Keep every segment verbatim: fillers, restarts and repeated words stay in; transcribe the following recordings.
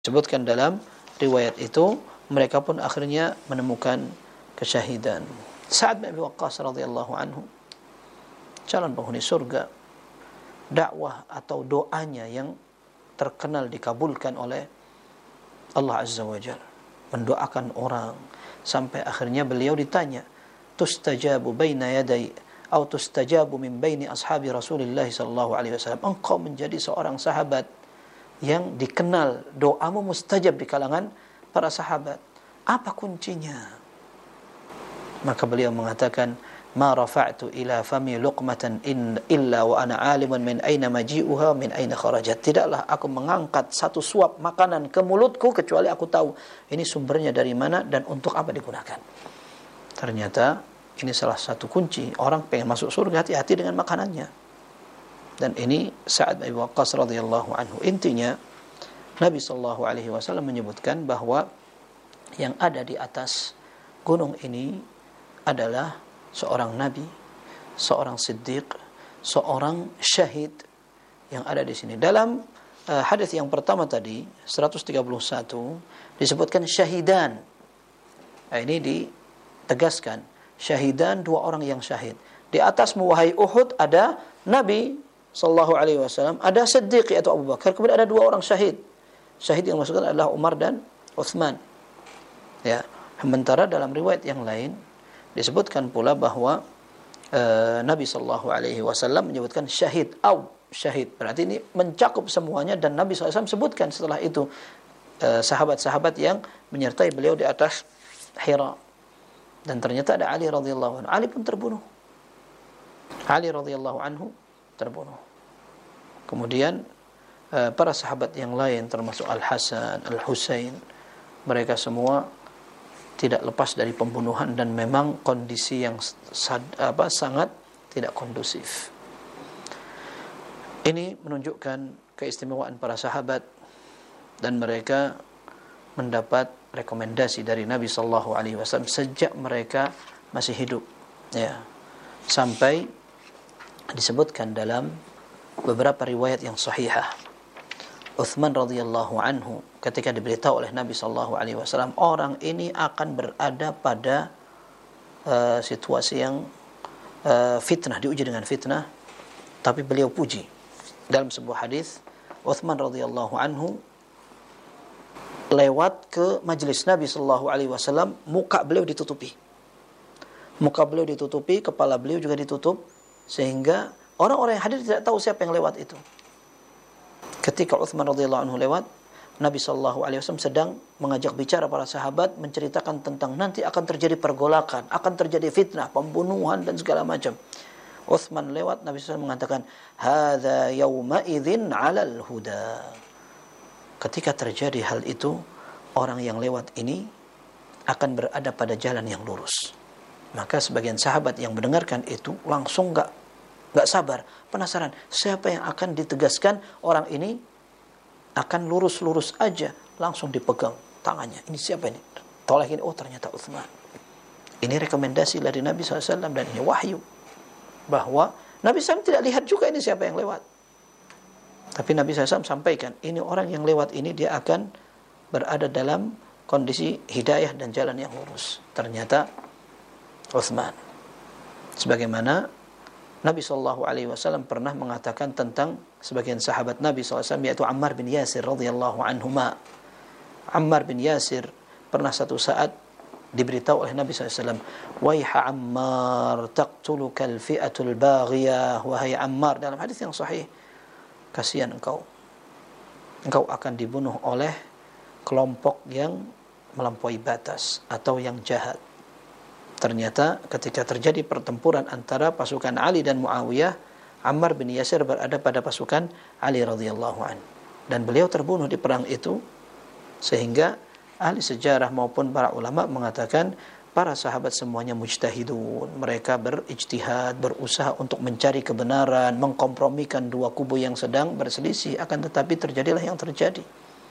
Disebutkan dalam riwayat itu, mereka pun akhirnya menemukan kesyahidan. Sa'ad bin Abi Waqqas radhiyallahu anhu, calon penghuni surga, dakwah atau doanya yang terkenal dikabulkan oleh Allah Azza wa Jalla, mendoakan orang sampai akhirnya beliau ditanya, tustajabu baina yaday atau tustajabu min baini ashabi Rasulillah sallallahu alaihi wasallam, engkau menjadi seorang sahabat yang dikenal doamu mustajab di kalangan para sahabat, apa kuncinya? Maka beliau mengatakan, ma rafa'tu ila fami luqmatan in illa wa ana alimun min aina maji'uha min aina kharajat. Tidaklah aku mengangkat satu suap makanan ke mulutku kecuali aku tahu ini sumbernya dari mana dan untuk apa digunakan. Ternyata ini salah satu kunci orang pengen masuk surga, hati-hati dengan makanannya. Dan ini Sa'ad bin Abi Waqqas radhiyallahu anhu. Intinya Nabi sallallahu alaihi wasallam menyebutkan bahwa yang ada di atas gunung ini adalah seorang nabi, seorang siddiq, seorang syahid yang ada di sini. Dalam uh, hadis yang pertama tadi seratus tiga puluh satu disebutkan syahidan. Nah, ini ditegaskan, syahidan, dua orang yang syahid. Di atasmu wahai Uhud ada Nabi sallallahu alaihi wasallam, ada Siddiq yaitu Abu Bakar, kemudian ada dua orang syahid. Syahid yang maksudkan adalah Umar dan Uthman. Ya, sementara dalam riwayat yang lain disebutkan pula bahwa uh, Nabi sallallahu alaihi wasallam menyebutkan syahid au syahid. Berarti ini mencakup semuanya, dan Nabi sallallahu alaihi wasallam sebutkan setelah itu uh, sahabat-sahabat yang menyertai beliau di atas Hira. Dan ternyata ada Ali radhiyallahu anhu. Ali pun terbunuh. Ali radhiyallahu anhu terbunuh. Kemudian para sahabat yang lain termasuk Al-Hasan, Al-Husain, mereka semua tidak lepas dari pembunuhan, dan memang kondisi yang sad, apa, sangat tidak kondusif. Ini menunjukkan keistimewaan para sahabat, dan mereka mendapat rekomendasi dari Nabi sallallahu alaihi wasallam sejak mereka masih hidup, ya, sampai disebutkan dalam beberapa riwayat yang sahihah. Uthman radhiyallahu anhu ketika diberitahu oleh Nabi sallallahu alaihi wasallam orang ini akan berada pada uh, situasi yang uh, fitnah, diuji dengan fitnah, tapi beliau puji. Dalam sebuah hadis, Uthman radhiyallahu anhu lewat ke majelis Nabi sallallahu alaihi wasallam, muka beliau ditutupi. Muka beliau ditutupi, kepala beliau juga ditutup, sehingga orang-orang yang hadir tidak tahu siapa yang lewat itu. Ketika Uthman radhiyallahu anhu lewat, Nabi sallallahu alaihi wasallam sedang mengajak bicara para sahabat, menceritakan tentang nanti akan terjadi pergolakan, akan terjadi fitnah, pembunuhan dan segala macam. Uthman lewat, Nabi sallallahu alaihi wasallam mengatakan, "Hadza yauma idzin 'alal huda." Ketika terjadi hal itu, orang yang lewat ini akan berada pada jalan yang lurus. Maka sebagian sahabat yang mendengarkan itu langsung enggak enggak sabar, penasaran, siapa yang akan ditegaskan orang ini akan lurus-lurus aja, langsung dipegang tangannya. Ini siapa ini? Tolehin, oh ternyata Uthman. Ini rekomendasi dari Nabi sallallahu alaihi wasallam, dan ini wahyu bahwa Nabi sallallahu alaihi wasallam tidak lihat juga ini siapa yang lewat. Tapi Nabi sallallahu alaihi wasallam sampaikan, ini orang yang lewat ini dia akan berada dalam kondisi hidayah dan jalan yang lurus. Ternyata Uthman. Sebagaimana Nabi sallallahu alaihi wasallam pernah mengatakan tentang sebagian sahabat Nabi sallallahu alaihi wasallam, yaitu Ammar bin Yasir radhiyallahu anhuma. Ammar bin Yasir pernah satu saat diberitahu oleh Nabi sallallahu alaihi wasallam, "Waiha Ammar, taqtuluka al-fi'atul baghiyah." Wahai Ammar, dalam hadis yang sahih, kasihan engkau. Engkau akan dibunuh oleh kelompok yang melampaui batas atau yang jahat. Ternyata ketika terjadi pertempuran antara pasukan Ali dan Muawiyah, Ammar bin Yasir berada pada pasukan Ali radhiyallahu anhu, dan beliau terbunuh di perang itu, sehingga ahli sejarah maupun para ulama mengatakan para sahabat semuanya mujtahidun. Mereka berijtihad, berusaha untuk mencari kebenaran, mengkompromikan dua kubu yang sedang berselisih, akan tetapi terjadilah yang terjadi.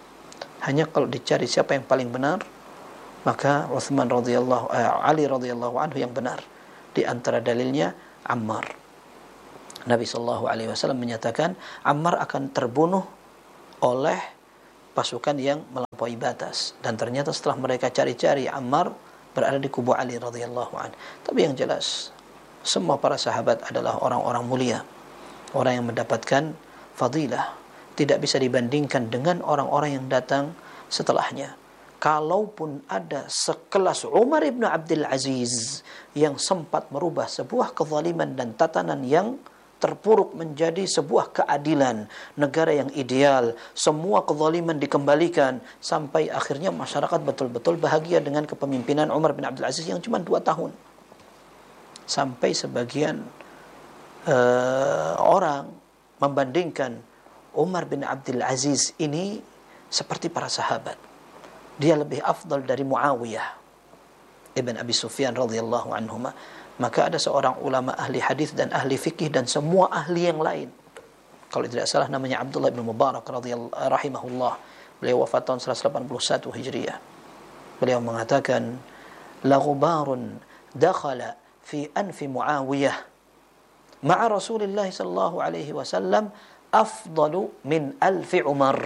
Hanya kalau dicari siapa yang paling benar, maka Uthman radhiyallahu eh, Ali radhiyallahu anhu yang benar. Di antara dalilnya Ammar. Nabi sallallahu alaihi wasallam menyatakan Ammar akan terbunuh oleh pasukan yang melampaui batas. Dan ternyata setelah mereka cari-cari, Ammar berada di kubu Ali radhiyallahu anhu. Tapi yang jelas, semua para sahabat adalah orang-orang mulia, orang yang mendapatkan fadilah, tidak bisa dibandingkan dengan orang-orang yang datang setelahnya. Kalaupun ada sekelas Umar ibn Abdul Aziz yang sempat merubah sebuah kezaliman dan tatanan yang terpuruk menjadi sebuah keadilan, negara yang ideal, semua kezaliman dikembalikan, sampai akhirnya masyarakat betul-betul bahagia dengan kepemimpinan Umar bin Abdul Aziz yang cuma dua tahun. Sampai sebagian uh, orang membandingkan Umar bin Abdul Aziz ini seperti para sahabat. Dia lebih afdal dari Muawiyah ibn Abi Sufyan radhiyallahu anhuma. Maka ada seorang ulama ahli hadis dan ahli fikih dan semua ahli yang lain, kalau tidak salah namanya Abdullah bin Mubarak radhiyallahu rahimahullah, beliau wafat tahun seratus delapan puluh satu Hijriah. Beliau mengatakan, la ghubarun dakhala fi anfi Muawiyah ma'a Rasulillah sallallahu alaihi wasallam afdalu min alfi Umar.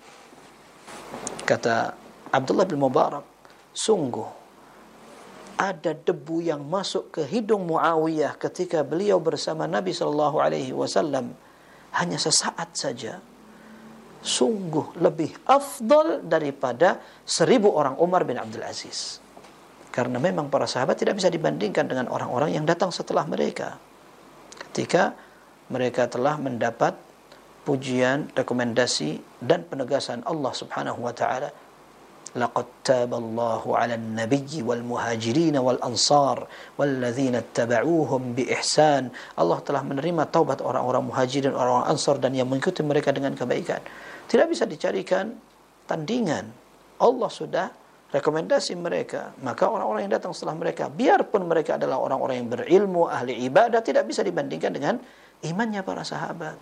Kata Abdullah bin Mubarak, sungguh ada debu yang masuk ke hidung Muawiyah ketika beliau bersama Nabi sallallahu alaihi wasallam hanya sesaat saja, sungguh lebih afdal daripada seribu orang Umar bin Abdul Aziz. Karena memang para sahabat tidak bisa dibandingkan dengan orang-orang yang datang setelah mereka, ketika mereka telah mendapat pujian, rekomendasi dan penegasan Allah Subhanahu wa taala. Laqad taballahu 'alan nabiyyi wal muhajirin wal ansar walladzina ittaba'uuhum bi ihsan. Allah telah menerima taubat orang-orang muhajirin, orang-orang ansar dan yang mengikuti mereka dengan kebaikan. Tidak bisa dicarikan tandingan. Allah sudah rekomendasi mereka, maka orang-orang yang datang setelah mereka, biarpun mereka adalah orang-orang yang berilmu, ahli ibadah, tidak bisa dibandingkan dengan imannya para sahabat.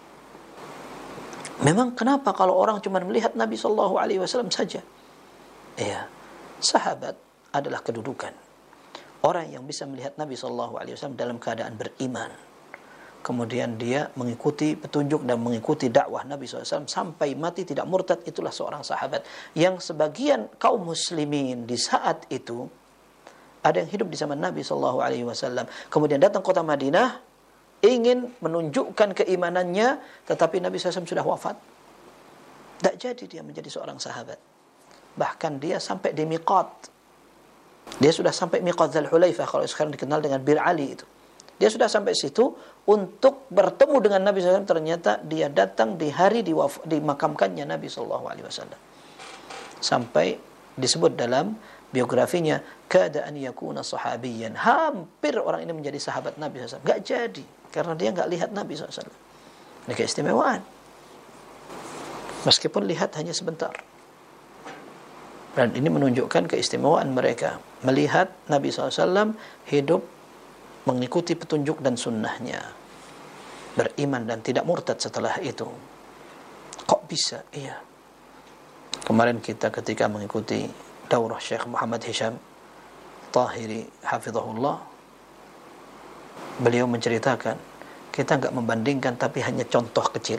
Memang kenapa kalau orang cuma melihat Nabi sallallahu alaihi wasallam saja? Ya, sahabat adalah kedudukan orang yang bisa melihat Nabi sallallahu alaihi wasallam dalam keadaan beriman, kemudian dia mengikuti petunjuk dan mengikuti dakwah Nabi sallallahu alaihi wasallam sampai mati tidak murtad. Itulah seorang sahabat. Yang sebagian kaum muslimin di saat itu ada yang hidup di zaman Nabi sallallahu alaihi wasallam, kemudian datang kota Madinah ingin menunjukkan keimanannya, tetapi Nabi sallallahu alaihi wasallam sudah wafat. Tak jadi dia menjadi seorang sahabat. Bahkan dia sampai di miqat. Dia sudah sampai miqat Dzul Hulaifah, kalau sekarang dikenal dengan Bir Ali itu. Dia sudah sampai situ untuk bertemu dengan Nabi sallallahu alaihi wasallam. Ternyata dia datang di hari diwaf- dimakamkannya Nabi sallallahu alaihi wasallam. Sampai disebut dalam biografinya, kada an yakuna sahabiyan. Hampir orang ini menjadi sahabat Nabi sallallahu alaihi wasallam. Enggak jadi, karena dia enggak lihat Nabi sallallahu alaihi wasallam. Ini keistimewaan. Meskipun lihat hanya sebentar. Dan ini menunjukkan keistimewaan mereka melihat Nabi sallallahu alaihi wasallam hidup mengikuti petunjuk dan sunnahnya, beriman dan tidak murtad setelah itu. Kok bisa? Iya. Kemarin kita ketika mengikuti daurah Syekh Muhammad Hisham Tahiri hafizahullah, beliau menceritakan, kita enggak membandingkan tapi hanya contoh kecil.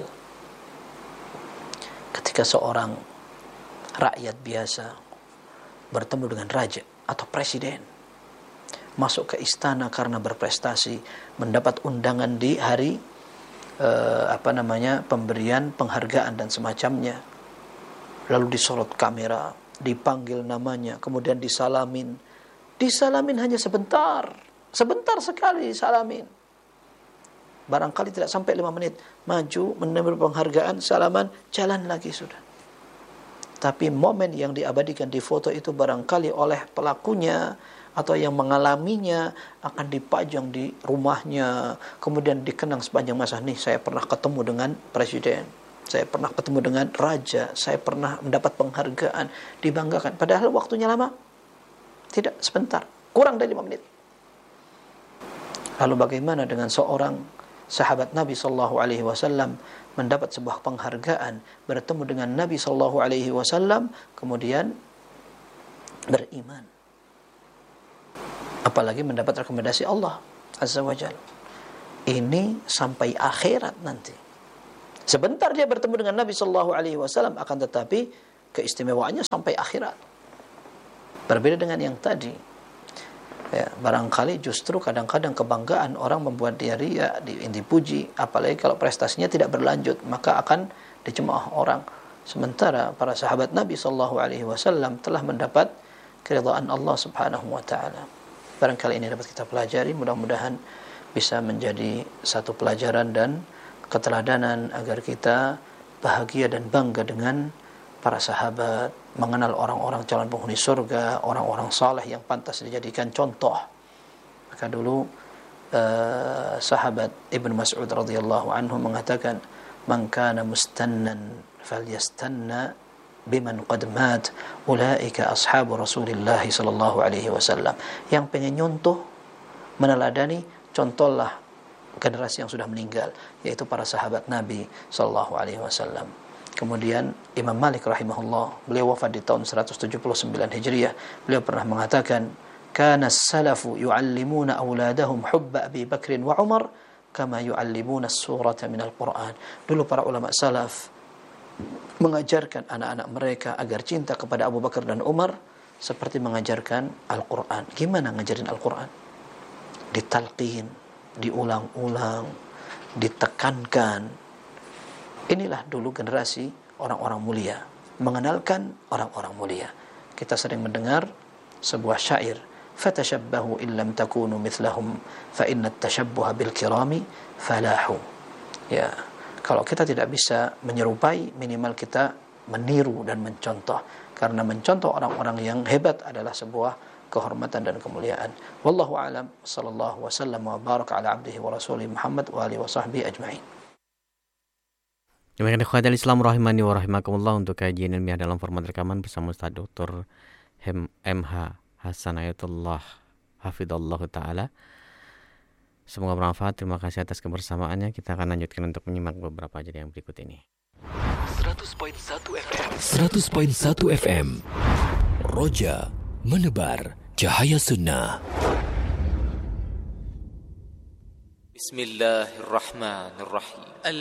Ketika seorang rakyat biasa bertemu dengan raja atau presiden, masuk ke istana karena berprestasi, mendapat undangan di hari uh, apa namanya pemberian penghargaan dan semacamnya, lalu disorot kamera, dipanggil namanya, kemudian disalamin, disalamin hanya sebentar, sebentar sekali disalamin, barangkali tidak sampai lima menit, maju menerima penghargaan, salaman, jalan lagi sudah. Tapi momen yang diabadikan di foto itu barangkali oleh pelakunya atau yang mengalaminya akan dipajang di rumahnya, kemudian dikenang sepanjang masa. Nih, saya pernah ketemu dengan presiden, saya pernah ketemu dengan raja, saya pernah mendapat penghargaan, dibanggakan. Padahal waktunya lama, tidak, sebentar, kurang dari lima menit. Lalu bagaimana dengan seorang sahabat Nabi sallallahu alaihi wasallam mendapat sebuah penghargaan, bertemu dengan Nabi sallallahu alaihi wasallam, kemudian beriman, apalagi mendapat rekomendasi Allah azza wajalla. Ini sampai akhirat nanti. Sebentar dia bertemu dengan Nabi sallallahu alaihi wasallam, akan tetapi keistimewaannya sampai akhirat. Berbeda dengan yang tadi. Ya, barangkali justru kadang-kadang kebanggaan orang membuat dia riya, dipuji, apalagi kalau prestasinya tidak berlanjut, maka akan dicemooh orang. Sementara para sahabat Nabi sallallahu alaihi wasallam telah mendapat keridhaan Allah Subhanahu wa taala. Barangkali ini dapat kita pelajari, mudah-mudahan bisa menjadi satu pelajaran dan keteladanan agar kita bahagia dan bangga dengan para sahabat, mengenal orang-orang calon penghuni surga, orang-orang saleh yang pantas dijadikan contoh. Maka dulu uh, sahabat Ibn Mas'ud radhiyallahu anhu mengatakan, "Man kana mustannan falyastanna biman qad mat, ulaika ashabu Rasulillah sallallahu alaihi wasallam." Yang pengen nyontoh, meneladani, contohlah generasi yang sudah meninggal, yaitu para sahabat Nabi sallallahu alaihi wasallam. Kemudian Imam Malik rahimahullah, beliau wafat di tahun seratus tujuh puluh sembilan Hijriah. Beliau pernah mengatakan, "Kana as-salafu yu'allimuna auladahum hubba Abi Bakr wa Umar kama yu'allimuna as-surata minal Qur'an." Dulu para ulama salaf mengajarkan anak-anak mereka agar cinta kepada Abu Bakar dan Umar seperti mengajarkan Al-Qur'an. Gimana ngajarin Al-Qur'an? Ditalqin, diulang-ulang, ditekankan. Inilah dulu generasi orang-orang mulia, mengenalkan orang-orang mulia. Kita sering mendengar sebuah syair, "Fatashabbahu illam takunu mithlahum fa inna at-tashabbuha bil kirami falahu." Ya, kalau kita tidak bisa menyerupai, minimal kita meniru dan mencontoh, karena mencontoh orang-orang yang hebat adalah sebuah kehormatan dan kemuliaan. Wallahu a'lam, sallallahu wasallam wa baraka ala abdihi wa rasulih Muhammad wa alihi wa sahbihi ajma'in. Demikian ikhwatal Islam rahimani wa rahimakumullah untuk kajian ilmiah dalam format rekaman bersama Ustaz Doktor M H Hasan Ayatullah Hafidhullah Ta'ala. Semoga bermanfaat. Terima kasih atas kebersamaannya. Kita akan lanjutkan untuk menyimak beberapa ajaran yang berikut ini. seratus koma satu F M seratus koma satu F M Roja menebar cahaya sunnah. Bismillahirrahmanirrahim.